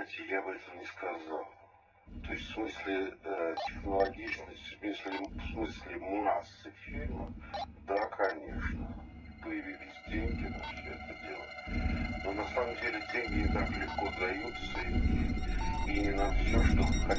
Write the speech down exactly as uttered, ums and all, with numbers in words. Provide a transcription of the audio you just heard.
знаете, я бы это не сказал. То есть в смысле э, технологичности, в смысле, в смысле массы фильма, да, конечно, появились деньги на все это дело. Но на самом деле деньги не так легко даются, и, и не на все, что хотят.